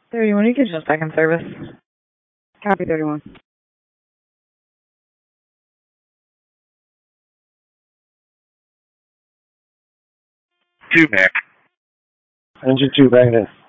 31, you can just back in service. Copy 31. Two, Mac. Engine 2, back in.